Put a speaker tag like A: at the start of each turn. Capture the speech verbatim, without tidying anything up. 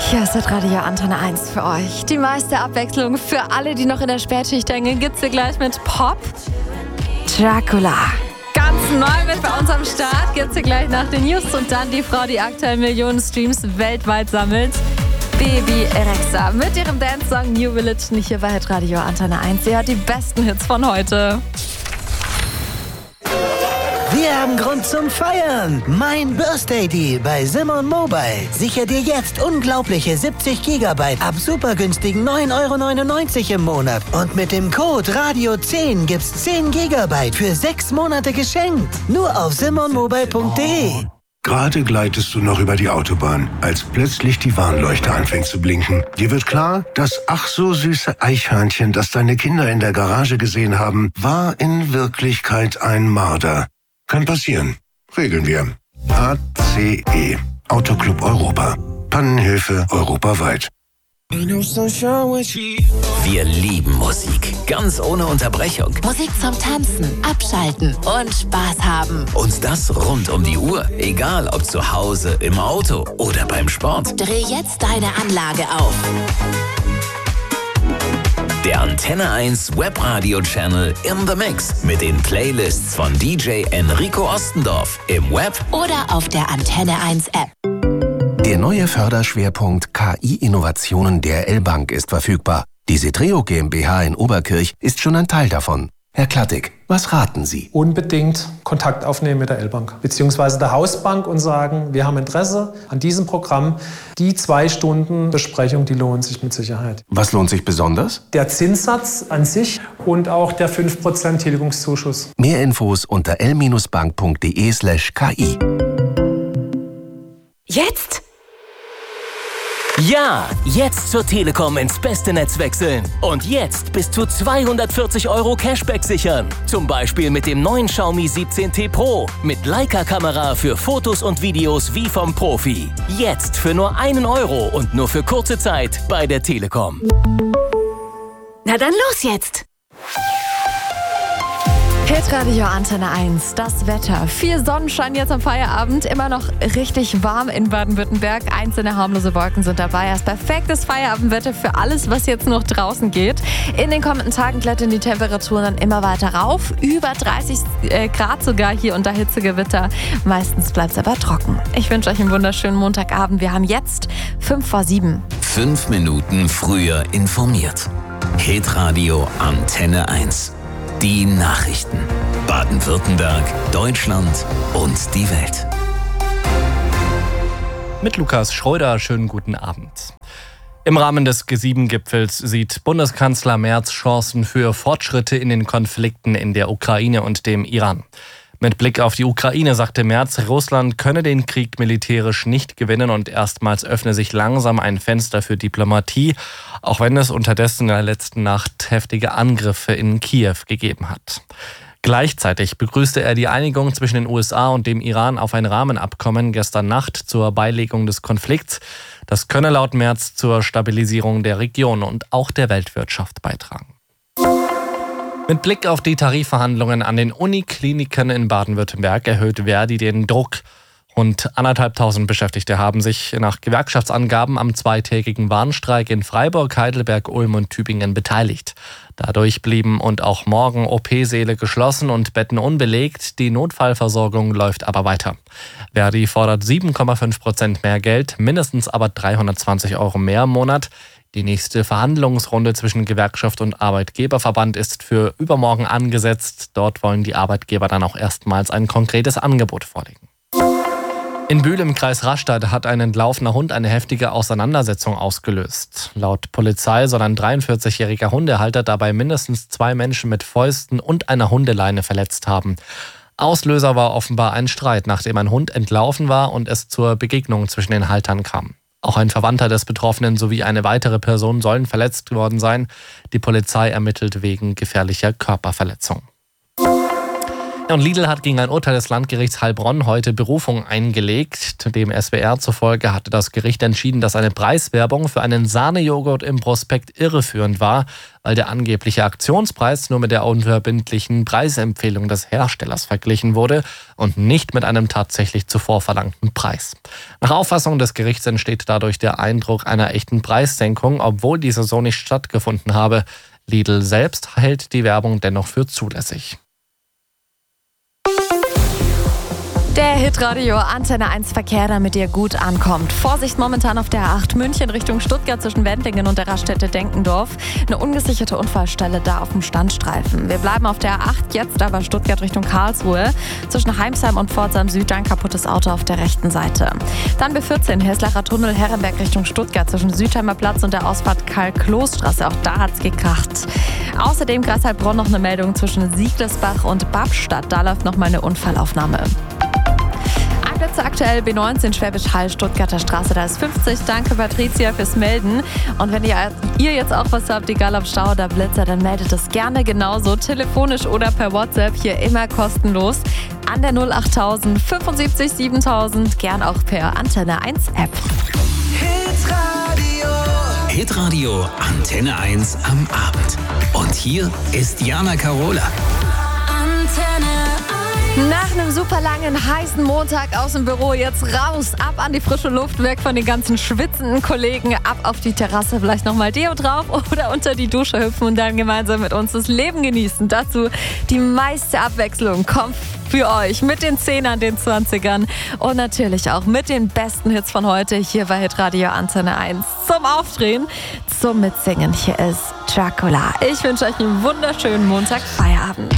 A: Hier ist das Radio Antenne eins für euch. Die meiste Abwechslung für alle, die noch in der Spätschicht hängen, gibt's hier gleich mit Pop Dracula. Ganz neu mit bei uns am Start. Gibt's hier gleich nach den News und dann die Frau, die aktuell Millionen Streams weltweit sammelt. Bebe Rexha mit ihrem Dance-Song New Religion hier bei Radio Antenne eins. Sie hat die besten Hits von heute.
B: Wir haben Grund zum Feiern. Mein Birthday-Deal bei Simon Mobile. Sicher dir jetzt unglaubliche siebzig Gigabyte ab super günstigen neun Euro neunundneunzig im Monat. Und mit dem Code Radio zehn gibt's zehn Gigabyte für sechs Monate geschenkt. Nur auf simon mobile punkt de.
C: Gerade gleitest du noch über die Autobahn, als plötzlich die Warnleuchte anfängt zu blinken. Dir wird klar, das ach so süße Eichhörnchen, das deine Kinder in der Garage gesehen haben, war in Wirklichkeit ein Marder. Kann passieren. Regeln wir. A C E. Autoclub Europa. Pannenhilfe europaweit.
D: Wir lieben Musik. Ganz ohne Unterbrechung.
E: Musik zum Tanzen, Abschalten und Spaß haben.
D: Und das rund um die Uhr. Egal ob zu Hause, im Auto oder beim Sport.
E: Dreh jetzt deine Anlage auf.
D: Der Antenne eins Webradio-Channel in the Mix mit den Playlists von D J Enrico Ostendorf im Web
E: oder auf der Antenne eins App.
F: Der neue Förderschwerpunkt K I-Innovationen der L-Bank ist verfügbar. Die Setreo GmbH in Oberkirch ist schon ein Teil davon. Herr Klattig, was raten Sie?
G: Unbedingt Kontakt aufnehmen mit der L-Bank bzw. der Hausbank und sagen, wir haben Interesse an diesem Programm. Die zwei Stunden Besprechung, die lohnen sich mit Sicherheit.
F: Was lohnt sich besonders?
G: Der Zinssatz an sich und auch der fünf Prozent Tilgungszuschuss.
F: Mehr Infos unter l bank punkt de slash k i.
A: Jetzt?
H: Ja, jetzt zur Telekom ins beste Netz wechseln. Und jetzt bis zu zweihundertvierzig Euro Cashback sichern. Zum Beispiel mit dem neuen Xiaomi siebzehn T Pro. Mit Leica-Kamera für Fotos und Videos wie vom Profi. Jetzt für nur einen Euro und nur für kurze Zeit bei der Telekom.
E: Na dann los jetzt!
A: Hitradio Antenne eins, das Wetter. Viel Sonnenschein jetzt am Feierabend, immer noch richtig warm in Baden-Württemberg. Einzelne harmlose Wolken sind dabei. Das perfektes Feierabendwetter für alles, was jetzt noch draußen geht. In den kommenden Tagen klettern die Temperaturen dann immer weiter rauf. Über dreißig Grad sogar hier unter Hitzegewitter. Meistens bleibt es aber trocken. Ich wünsche euch einen wunderschönen Montagabend. Wir haben jetzt fünf vor sieben.
D: Fünf Minuten früher informiert. Hitradio Antenne eins. Die Nachrichten. Baden-Württemberg, Deutschland und die Welt.
I: Mit Lukas Schröder, schönen guten Abend. Im Rahmen des G sieben Gipfels sieht Bundeskanzler Merz Chancen für Fortschritte in den Konflikten in der Ukraine und dem Iran. Mit Blick auf die Ukraine sagte Merz, Russland könne den Krieg militärisch nicht gewinnen und erstmals öffne sich langsam ein Fenster für Diplomatie, auch wenn es unterdessen in der letzten Nacht heftige Angriffe in Kiew gegeben hat. Gleichzeitig begrüßte er die Einigung zwischen den U S A und dem Iran auf ein Rahmenabkommen gestern Nacht zur Beilegung des Konflikts. Das könne laut Merz zur Stabilisierung der Region und auch der Weltwirtschaft beitragen. Mit Blick auf die Tarifverhandlungen an den Unikliniken in Baden-Württemberg erhöht Verdi den Druck. Rund anderthalbtausend Beschäftigte haben sich nach Gewerkschaftsangaben am zweitägigen Warnstreik in Freiburg, Heidelberg, Ulm und Tübingen beteiligt. Dadurch blieben und auch morgen O P-Säle geschlossen und Betten unbelegt. Die Notfallversorgung läuft aber weiter. Verdi fordert sieben Komma fünf Prozent mehr Geld, mindestens aber dreihundertzwanzig Euro mehr im Monat. Die nächste Verhandlungsrunde zwischen Gewerkschaft und Arbeitgeberverband ist für übermorgen angesetzt. Dort wollen die Arbeitgeber dann auch erstmals ein konkretes Angebot vorlegen. In Bühl im Kreis Rastatt hat ein entlaufener Hund eine heftige Auseinandersetzung ausgelöst. Laut Polizei soll ein dreiundvierzigjähriger Hundehalter dabei mindestens zwei Menschen mit Fäusten und einer Hundeleine verletzt haben. Auslöser war offenbar ein Streit, nachdem ein Hund entlaufen war und es zur Begegnung zwischen den Haltern kam. Auch ein Verwandter des Betroffenen sowie eine weitere Person sollen verletzt worden sein. Die Polizei ermittelt wegen gefährlicher Körperverletzung. Und Lidl hat gegen ein Urteil des Landgerichts Heilbronn heute Berufung eingelegt. Dem S W R zufolge hatte das Gericht entschieden, dass eine Preiswerbung für einen Sahnejoghurt im Prospekt irreführend war, weil der angebliche Aktionspreis nur mit der unverbindlichen Preisempfehlung des Herstellers verglichen wurde und nicht mit einem tatsächlich zuvor verlangten Preis. Nach Auffassung des Gerichts entsteht dadurch der Eindruck einer echten Preissenkung, obwohl diese so nicht stattgefunden habe. Lidl selbst hält die Werbung dennoch für zulässig.
A: Der Hitradio Antenne eins Verkehr, damit ihr gut ankommt. Vorsicht momentan auf der A acht München Richtung Stuttgart zwischen Wendlingen und der Raststätte Denkendorf. Eine ungesicherte Unfallstelle da auf dem Standstreifen. Wir bleiben auf der A acht, jetzt aber Stuttgart Richtung Karlsruhe. Zwischen Heimsheim und Pforzheim Süd ein kaputtes Auto auf der rechten Seite. Dann B vierzehn, Heslacher Tunnel, Herrenberg Richtung Stuttgart zwischen Südheimer Platz und der Ausfahrt Karl-Kloß-Straße. Auch da hat's gekracht. Außerdem Kreis Heilbronn noch eine Meldung zwischen Sieglesbach und Babstadt. Da läuft noch mal eine Unfallaufnahme. Plätze aktuell B neunzehn Schwäbisch Hall, Stuttgarter Straße, da ist fünfzig. Danke Patricia fürs Melden. Und wenn ihr, ihr jetzt auch was habt, egal ob Stau oder Blitzer, dann meldet es gerne genauso, telefonisch oder per WhatsApp, hier immer kostenlos an der null acht null null sieben siebentausend, gern auch per Antenne eins App.
D: Hitradio. Hitradio Antenne eins am Abend. Und hier ist Jana Karola.
A: Antenne Nach einem super langen, heißen Montag aus dem Büro jetzt raus, ab an die frische Luft, weg von den ganzen schwitzenden Kollegen, ab auf die Terrasse, vielleicht nochmal Deo drauf oder unter die Dusche hüpfen und dann gemeinsam mit uns das Leben genießen. Dazu die meiste Abwechslung kommt für euch mit den Zehnern, den Zwanzigern und natürlich auch mit den besten Hits von heute hier bei Hitradio Antenne eins. Zum Aufdrehen, zum Mitsingen. Hier ist Dracula. Ich wünsche euch einen wunderschönen Montag, Feierabend.